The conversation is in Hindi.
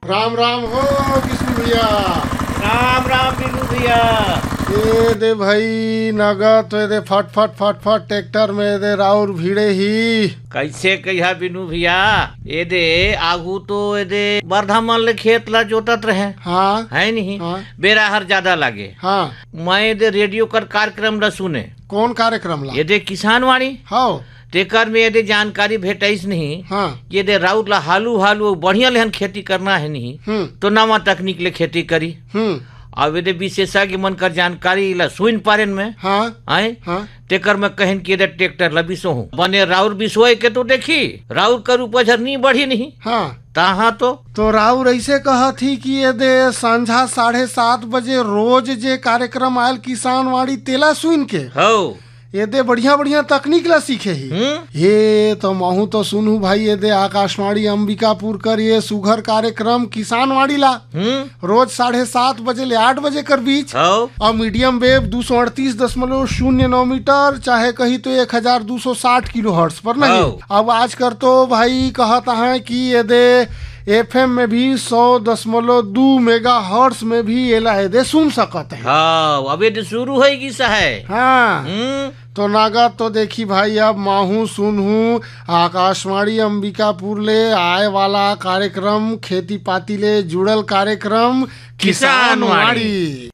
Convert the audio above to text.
राम राम हो विष्णु भैया। राम राम बिनू भैया। ये दे भाई नगद तो दे फट फट फट फट ट्रैक्टर में दे राउर भीड़े ही कैसे कहिया बिनू भैया, ये दे आगू तो ये दे बरधामन ले खेत ला जोतत रहे। हाँ है नहीं हाँ बेरा हर ज्यादा लागे। हाँ। मैं ये दे रेडियो कर कार्यक्रम ला सुने। कौन कार्यक्रम ला? ये दे किसान वाणी हाँ तेकर में यदि जानकारी भेटाइस नहीं। हाँ। ये दे राउत ला हालू हालू बढ़िया लेहन खेती करना है नहीं तो नवा तकनीक ले खेती करी। अब यदि विशेषज्ञ मन कर जानकारी ला सुन पारेन में। हाँ आए हाँ। तेकर में कहन कि यदि ट्रैक्टर ला बिसो हूँ बने राउर बिसोए के तो देखी राउर कर उपज नहीं बढ़ी नहीं। हाँ तहाँ तो राउर ऐसे कहा थी कि ये दे संझा 7:30 बजे रोज जे कार्यक्रम आयल किसान वाणी तेला सुन के हो ये दे बढ़िया बढ़िया तकनीक ला सीखे ही। ये तो महू तो सुनू भाई ये दे आकाशवाणी अंबिकापुर कर ये सुघर कार्यक्रम किसान वाणी ला रोज 7:30 बजे ले 8 बजे कर बीच और मीडियम वेव 238.09 मीटर चाहे कही तो 1260 किलो हर्ट्ज पर नहीं। अब आज कर तो भाई कहता है कि ये दे FM में भी 100.2 मेगा हर्ट्ज में भी ये ला दे सुन सकते हैं। हाँ अब ये शुरू होगी सहे। हाँ तो नागा तो देखी भाई अब माहू सुनहू आकाशवाणी अंबिकापुर ले आए वाला कार्यक्रम खेती पाती ले जुड़ल कार्यक्रम किसान वाणी।